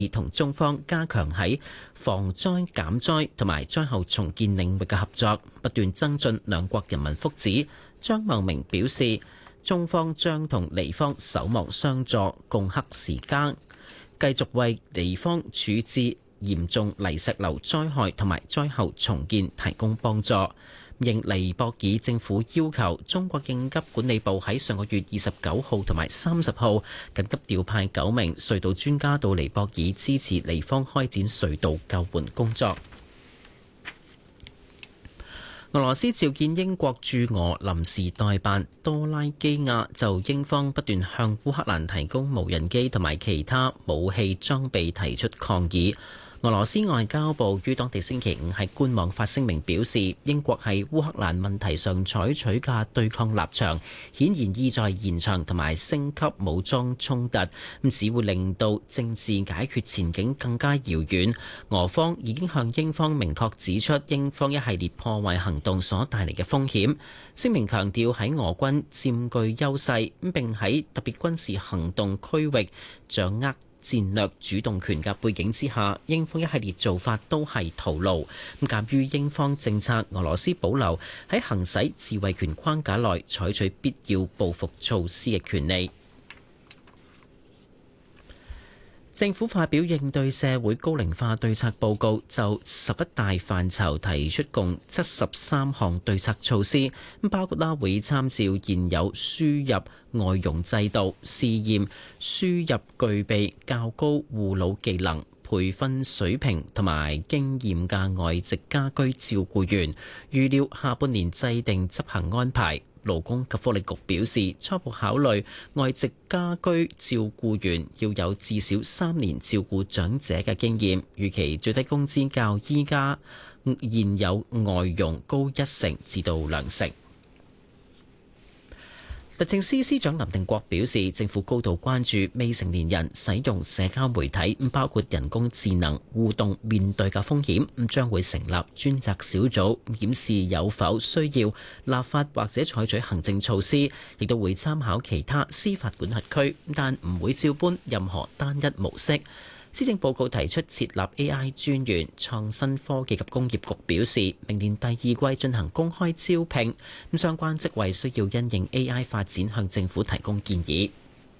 同中方加強喺防災減災同埋災後重建領域嘅合作，不斷增進兩國人民福祉。張茂明表示，中方將同尼方守望相助，共克時艱，繼續為尼方處置嚴重泥石流災害同埋災後重建提供幫助。應尼泊爾政府要求，中國應急管理部喺上個月29號同埋30號緊急調派9名隧道專家到尼泊爾支持尼方開展隧道救援工作。俄羅斯召見英國駐俄臨時代辦多拉基亞，就英方不斷向烏克蘭提供無人機同埋其他武器裝備提出抗議。俄羅斯外交部於當地星期五喺官網發聲明表示，英國喺烏克蘭問題上採取嘅對抗立場，顯然意在延長同埋升級武裝衝突，只會令到政治解決前景更加遙遠。俄方已經向英方明確指出英方一系列破壞行動所帶嚟嘅風險。聲明強調喺俄軍佔據優勢，並喺特別軍事行動區域掌握戰略主動權嘅背景之下，英方一系列做法都係徒勞。鑑於英方政策，俄羅斯保留喺行使自衛權框架內採取必要報復措施嘅權利。政府發表應對社會高齡化對策報告，就11大範疇提出共73項對策措施，包括會參照現有輸入外傭制度，試驗輸入具備較高護老技能、培訓水平同埋經驗嘅外籍家居照顧員，預料下半年制定執行安排。勞工及福利局表示，初步考慮外籍家居照顧員要有至少3年照顧長者嘅經驗，預期最低工資較依家現有外傭高1成至到2成。律政司司長林定國表示，政府高度關注未成年人使用社交媒體，包括人工智能互動面對嘅風險，將會成立專責小組檢視有否需要立法或者採取行政措施，亦都會參考其他司法管轄區，但唔會照搬任何單一模式。施政報告提出設立 AI 專員，創新科技及工業局表示，明年第2季進行公開招聘，相關職位需要因應 AI 發展向政府提供建議。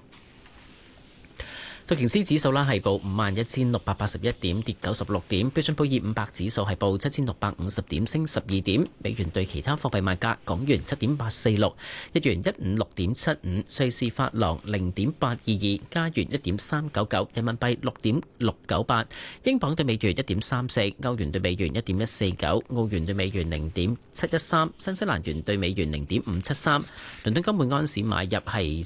道瓊斯指數係報51,681點，跌96點。標準普爾500指數係報7,650點，升12點。美元對其他貨幣賣價：港元7.846，日元156.75，瑞士法郎0.822，加元1.399，人民幣6.698，英鎊對美元1.34，歐元對美元1.149，澳元對美元0.713，新西蘭元對美元0.573。倫敦金每安士買入係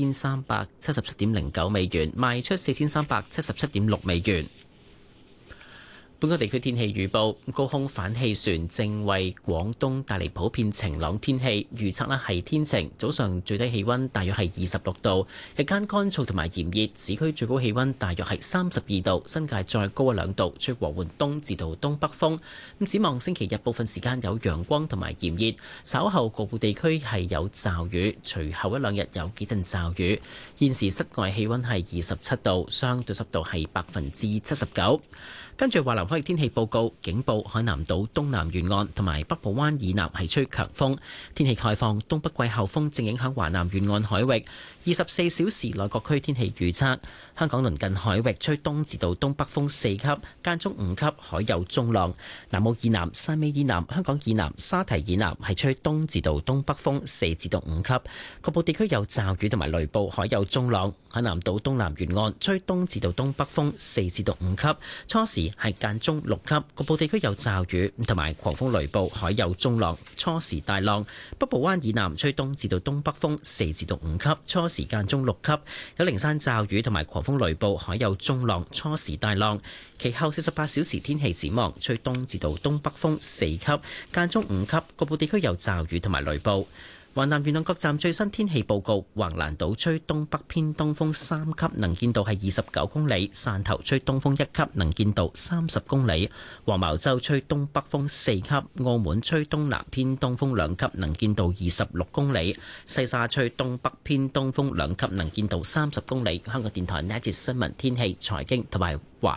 4,377.09美元，賣出4,377.6美元。本港地區天氣預報，高空反氣旋正為廣東帶嚟普遍晴朗天氣，預測呢係天晴，早上最低氣溫大約係26度，日間乾燥同埋炎熱，市區最高氣溫大約係32度，新界再高1-2度，吹和緩東至到東北風。展望星期日部分時間有陽光同埋炎熱，稍後局部地區係有驟雨，隨後1-2日有幾陣驟雨。現時室外氣溫係27度，相對濕度係79%。跟住華南海域天氣報告，警報海南島東南沿岸同埋北部灣以南係吹強風，天氣概況，東北季候風正影響華南沿岸海域。24小時內各區天氣預測，香港鄰近海域吹東至到東北風4級，間中5級，海有中浪。南澳以南、汕尾以南、香港以南、沙堤以南係吹東至到東北風4至到5級，局部地區有驟雨同埋雷暴，海有中浪。海南島東南沿岸吹東至到東北風4至到5級，初時係間中6級，局部地區有驟雨同埋狂風雷暴，海有中浪，初時大浪。北部灣以南吹東至到東北風4至到5級，初時間中6級，有零散驟雨同埋狂風雷暴，海有中浪，初時大浪。其後48小時天氣展望，吹東至到東北風4級，間中5級，局部地區有驟雨同埋雷暴。 華南沿岸各站最新天氣報告：橫瀾島吹東北偏東風3級，能見度係29公里；汕頭吹東風1級，能見度30公里；黃茅洲吹東北風4級；澳門吹東南偏東風2級，能見度26公里；西沙吹東北偏東風2級，能見度30公里。香港電台呢一節新聞天氣財經同埋華